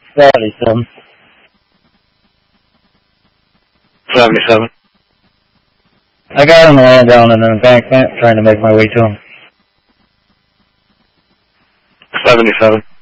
77. 77. I got him laying down in an embankment, trying to make my way to him. 77.